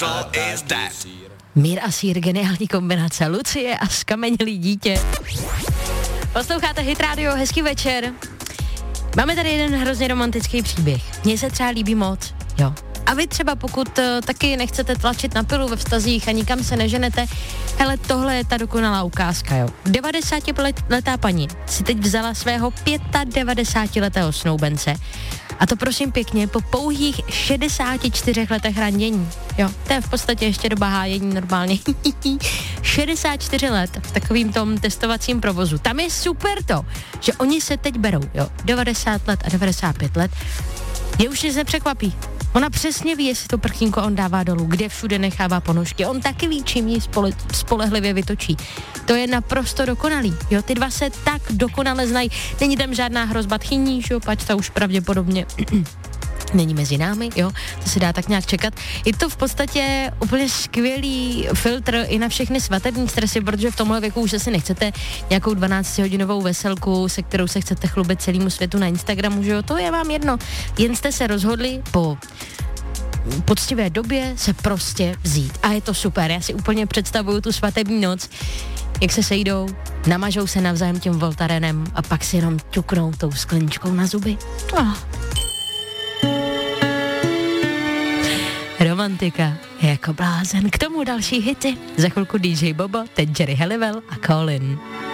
Mír a sír, geniální kombinace. Lucie a skamenělý dítě. Posloucháte Hit Radio, hezký večer. Máme tady jeden hrozně romantický příběh. Mně se třeba líbí moc, jo. A vy třeba, pokud taky nechcete tlačit na pilu ve vztazích a nikam se neženete, hele, tohle je ta dokonalá ukázka, jo. 90letá paní si teď vzala svého 95letého snoubence. A to prosím pěkně po pouhých 64 letech randění. Jo, to je v podstatě ještě doba hájení normálně. 64 let v takovým tom testovacím provozu. Tam je super to, že oni se teď berou, jo. 90 let a 95 let. Je už nic nepřekvapí. Ona přesně ví, jestli to prkínko on dává dolů, kde všude nechává ponožky. On taky ví, čím ji spolehlivě vytočí. To je naprosto dokonalý. Jo, ty dva se tak dokonale znají. Není tam žádná hrozba tchyní, že jo, pač ta už pravděpodobně není mezi námi, jo, to se dá tak nějak čekat. Je to v podstatě úplně skvělý filtr i na všechny svatební stresy, protože v tomhle věku už asi nechcete nějakou 12hodinovou veselku, se kterou se chcete chlubit celému světu na Instagramu, že jo, to je vám jedno. Jen jste se rozhodli po poctivé době se prostě vzít. A je to super, já si úplně představuju tu svatební noc, jak se sejdou, namažou se navzájem tím voltarenem a pak si jenom ťuknou tou skleničkou na zuby. Romantika jako blázen. K tomu další hity. Za chvilku DJ Bobo, teď Jerry Halliwell a Colin.